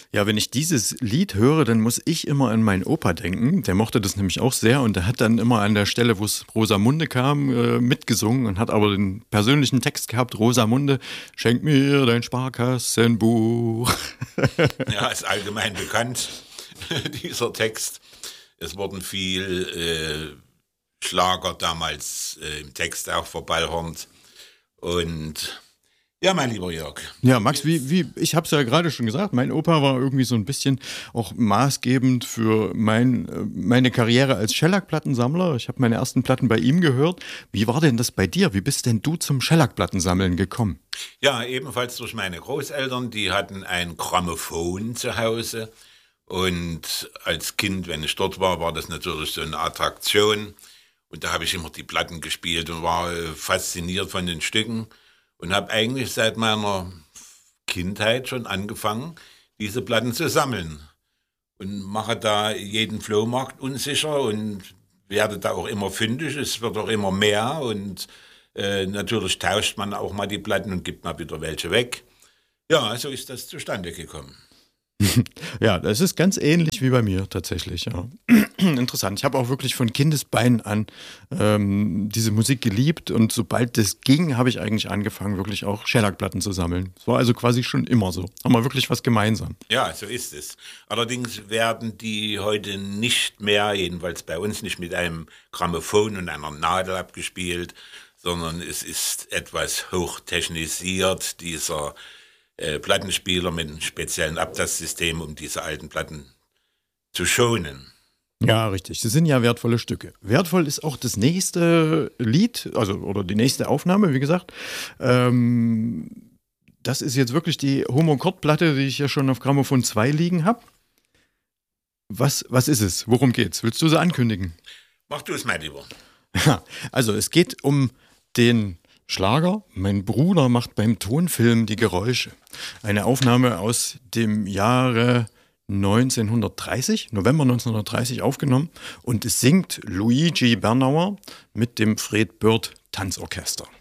Ja, wenn ich dieses Lied höre, dann muss ich immer an meinen Opa denken. Der mochte das nämlich auch sehr und der hat dann immer an der Stelle, wo es Rosamunde kam, mitgesungen und hat aber den persönlichen Text gehabt: Rosamunde, schenk mir dein Sparkassenbuch. Ja, ist allgemein bekannt, dieser Text. Es wurden viel Schlager damals im Text auch verballhornt. Und ja, mein lieber Jörg. Ja, Max, ich habe es ja gerade schon gesagt, mein Opa war irgendwie so ein bisschen auch maßgebend für meine Karriere als Shellac-Plattensammler. Ich habe meine ersten Platten bei ihm gehört. Wie war denn das bei dir? Wie bist denn du zum Shellac-Plattensammeln gekommen? Ja, ebenfalls durch meine Großeltern, die hatten ein Grammophon zu Hause. Und als Kind, wenn ich dort war, war das natürlich so eine Attraktion. Und da habe ich immer die Platten gespielt und war fasziniert von den Stücken. Und habe eigentlich seit meiner Kindheit schon angefangen, diese Platten zu sammeln. Und mache da jeden Flohmarkt unsicher und werde da auch immer fündig. Es wird auch immer mehr und natürlich tauscht man auch mal die Platten und gibt mal wieder welche weg. Ja, so ist das zustande gekommen. Ja, das ist ganz ähnlich wie bei mir tatsächlich. Ja. Interessant. Ich habe auch wirklich von Kindesbeinen an diese Musik geliebt und sobald das ging, habe ich eigentlich angefangen, wirklich auch Shellac-Platten zu sammeln. Es war also quasi schon immer so. Haben wir wirklich was gemeinsam. Ja, so ist es. Allerdings werden die heute nicht mehr, jedenfalls bei uns nicht mit einem Grammophon und einer Nadel abgespielt, sondern es ist etwas hochtechnisiert, dieser Plattenspieler mit einem speziellen Abtastsystem, um diese alten Platten zu schonen. Ja, richtig. Das sind ja wertvolle Stücke. Wertvoll ist auch das nächste Lied, also oder die nächste Aufnahme, wie gesagt. Das ist jetzt wirklich die Homo-Kord-Platte, die ich ja schon auf Grammophon 2 liegen habe. Was ist es? Worum geht's? Willst du sie ankündigen? Mach du es mal lieber. Ja, also es geht um den Schlager. Mein Bruder macht beim Tonfilm die Geräusche. Eine Aufnahme aus dem Jahre 1930, November 1930 aufgenommen. Und es singt Luigi Bernauer mit dem Fred Bird Tanzorchester.